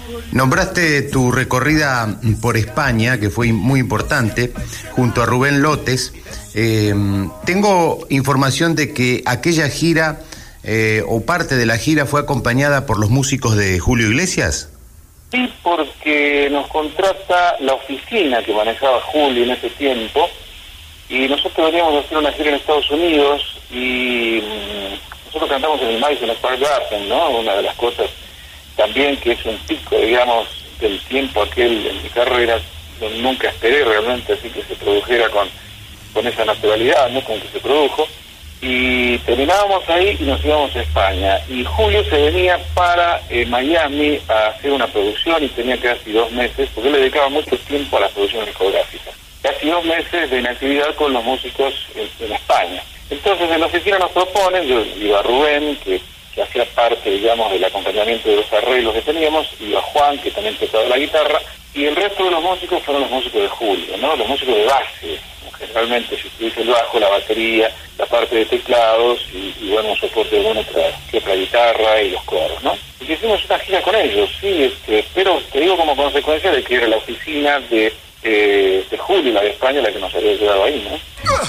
Nombraste tu recorrida por España, que fue muy importante, junto a Rubén Lotes. Tengo información de que aquella gira, o parte de la gira, fue acompañada por los músicos de Julio Iglesias. Sí, porque nos contrata la oficina que manejaba Julio en ese tiempo, y nosotros veníamos a hacer una gira en Estados Unidos, y nosotros cantamos en el Madison Square Garden, ¿no? Una de las cosas también que es un pico, digamos, del tiempo aquel en mi carrera, nunca esperé realmente así que se produjera con esa naturalidad, ¿no? Con que se produjo, y terminábamos ahí y nos íbamos a España, y Julio se venía para Miami a hacer una producción y tenía casi 2 meses, porque él le dedicaba mucho tiempo a la producción discográfica, casi 2 meses de inactividad con los músicos en España. Entonces en la oficina nos proponen, yo iba a Rubén, que hacía parte, digamos, del acompañamiento de los arreglos que teníamos, iba Juan, que también tocaba la guitarra, y el resto de los músicos fueron los músicos de Julio, ¿no? Los músicos de base, generalmente si estuviese el bajo, la batería, la parte de teclados y bueno, un soporte de alguna otra guitarra y los coros, ¿no? Y hicimos una gira con ellos, sí, pero te digo como consecuencia de que era la oficina de Julio, la de España, la que nos había llevado ahí, ¿no?